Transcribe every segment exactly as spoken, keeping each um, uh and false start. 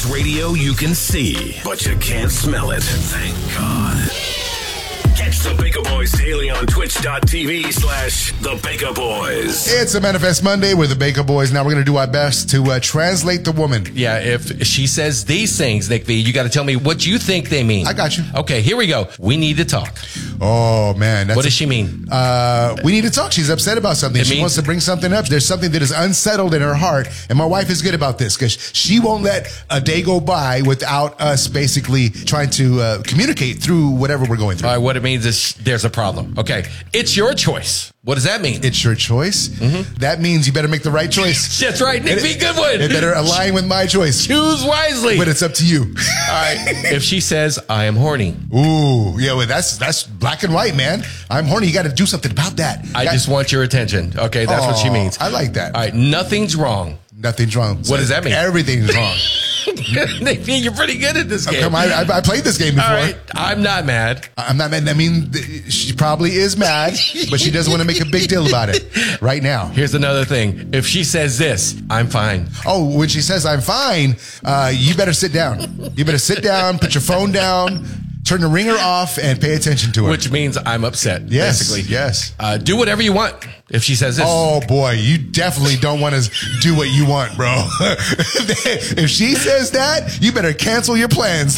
Sports radio you can see, but you can't smell it. Thank God. Catch the Baker Boys daily on twitch.tv slash the Baker Boys. It's a Manifest Monday with the Baker Boys. Now we're going to do our best to uh, translate the woman. Yeah, if she says these things, Nick V, you got to tell me what you think they mean. I got you. Okay, here we go. We need to talk. Oh, man. That's what does a, she mean? Uh, we need to talk. She's upset about something. It she means- wants to bring something up. There's something that is unsettled in her heart. And my wife is good about this because she won't let a day go by without us basically trying to uh, communicate through whatever we're going through. All right, what it means is there's a problem. Okay, it's your choice. What does that mean? It's your choice. Mm-hmm. That means you better make the right choice. That's right, Nick V. Goodwin. It better align with my choice. Choose wisely. But it's up to you. All right. If she says, I am horny. Ooh, yeah, well, that's that's black and white, man. I'm horny. You got to do something about that. I got- just want your attention. Okay, that's oh, what she means. I like that. All right, nothing's wrong. Nothing's wrong. What does that mean? Everything's wrong. Nick V, you're pretty good at this game. Come on, I, I played this game before. All right, I'm not mad. I'm not mad. I mean, th- she probably is mad, but she doesn't want to make a big deal about it right now. Here's another thing. If she says this, I'm fine. Oh, when she says I'm fine, uh, you better sit down. You better sit down, put your phone down, turn the ringer off, and pay attention to her. Which means I'm upset, yes, basically. Yes. Uh, do whatever you want if she says this. Oh, boy, you definitely don't want to do what you want, bro. If she says that, you better cancel your plans.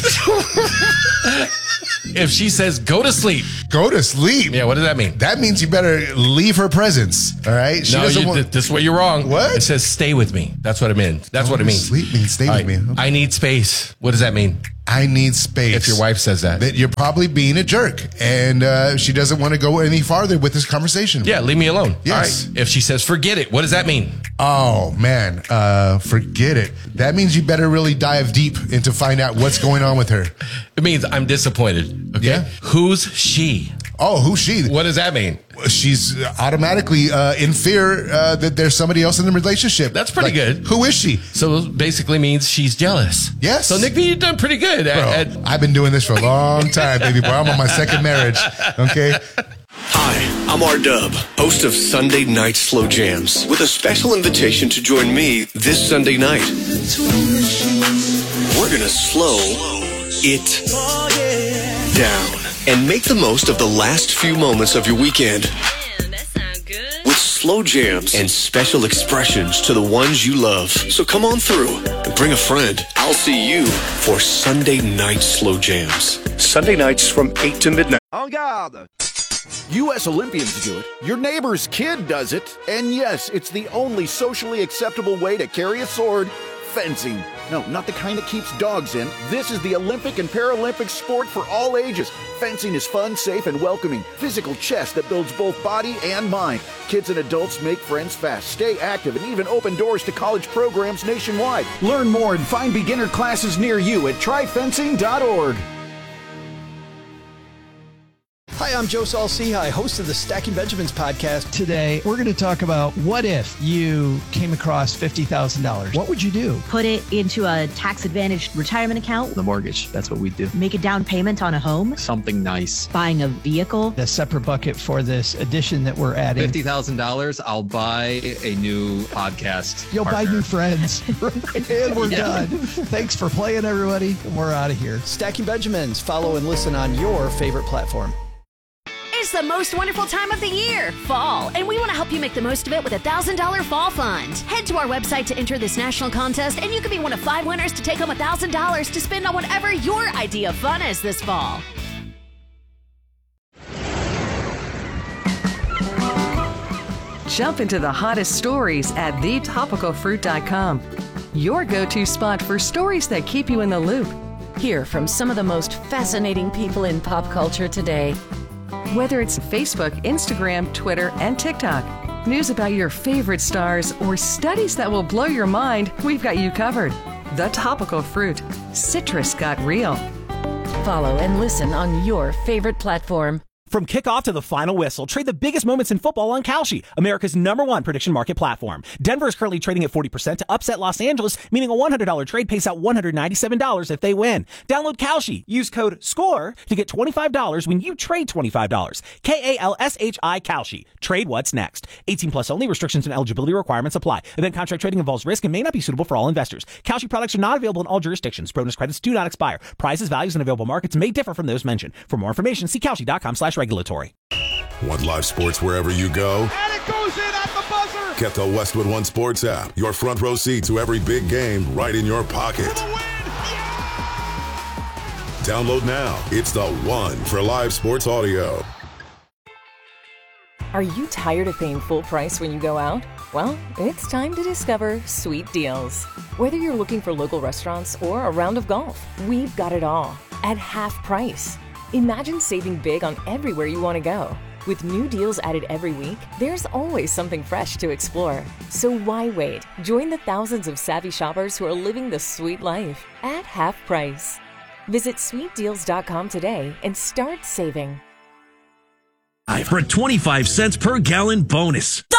If she says go to sleep. Go to sleep? Yeah, what does that mean? That means you better leave her presence, all right? She no, doesn't you, want- th- this is where you're wrong. What? It says stay with me. That's what it means. That's Go what it to means. Sleep means stay All with right. me. Okay. I need space. What does that mean? I need space. If your wife says that. That you're probably being a jerk, and uh, she doesn't want to go any farther with this conversation. Yeah, leave me alone. Yes. All right. If she says forget it, what does that mean? Oh, man, uh, forget it. That means you better really dive deep into find out what's going on with her. It means I'm disappointed. Okay? Yeah. Who's she? Oh, who's she? What does that mean? She's automatically uh, in fear uh, that there's somebody else in the relationship. That's pretty good. Who is she? So it basically means she's jealous. Yes. So Nick V, you've done pretty good. Bro, At, at, I've been doing this for a long time, baby boy. I'm on my second marriage, okay? Hi, I'm R-Dub, host of Sunday Night Slow Jams, with a special invitation to join me this Sunday night. We're gonna slow it down and make the most of the last few moments of your weekend. Man, that sounds good. With slow jams and special expressions to the ones you love. So come on through and bring a friend. I'll see you for Sunday Night Slow Jams. Sunday nights from eight to midnight. En garde! U S Olympians do it, your neighbor's kid does it, and yes, it's the only socially acceptable way to carry a sword, fencing. No, not the kind that keeps dogs in. This is the Olympic and Paralympic sport for all ages. Fencing is fun, safe, and welcoming. Physical chess that builds both body and mind. Kids and adults make friends fast, stay active, and even open doors to college programs nationwide. Learn more and find beginner classes near you at try fencing dot org. Hi, I'm Joe Saul-Sehy, host of the Stacking Benjamins podcast. Today, we're going to talk about what if you came across fifty thousand dollars. What would you do? Put it into a tax-advantaged retirement account. The mortgage, that's what we do. Make a down payment on a home. Something nice. Buying a vehicle. A separate bucket for this addition that we're adding. fifty thousand dollars, I'll buy a new podcast You'll partner. buy new friends. And we're Yeah. done. Thanks for playing, everybody. We're out of here. Stacking Benjamins. Follow and listen on your favorite platform. It's the most wonderful time of the year, fall, and we want to help you make the most of it with a one thousand dollars fall fund. Head to our website to enter this national contest, and you could be one of five winners to take home one thousand dollars to spend on whatever your idea of fun is this fall. Jump into the hottest stories at the topical fruit dot com. Your go-to spot for stories that keep you in the loop. Hear from some of the most fascinating people in pop culture today. Whether it's Facebook, Instagram, Twitter, and TikTok, news about your favorite stars, or studies that will blow your mind, we've got you covered. The Topical Fruit. Citrus got real. Follow and listen on your favorite platform. From kickoff to the final whistle, trade the biggest moments in football on Kalshi, America's number one prediction market platform. Denver is currently trading at forty percent to upset Los Angeles, meaning a one hundred dollars trade pays out one hundred ninety-seven dollars if they win. Download Kalshi. Use code SCORE to get twenty-five dollars when you trade twenty-five dollars. K A L S H I Kalshi. Trade what's next. eighteen plus only. Restrictions and eligibility requirements apply. Event contract trading involves risk and may not be suitable for all investors. Kalshi products are not available in all jurisdictions. Bonus credits do not expire. Prices, values, and available markets may differ from those mentioned. For more information, see Kalshi.com slash regulatory. Want live sports wherever you go? And it goes in at the buzzer! Get the Westwood One Sports app. Your front row seat to every big game right in your pocket. Download now. It's the one for live sports audio. Are you tired of paying full price when you go out? Well, it's time to discover Sweet Deals. Whether you're looking for local restaurants or a round of golf, we've got it all at half price. Imagine saving big on everywhere you want to go. With new deals added every week, there's always something fresh to explore. So why wait? Join the thousands of savvy shoppers who are living the sweet life at half price. Visit sweet deals dot com today and start saving. For a twenty-five cents per gallon bonus.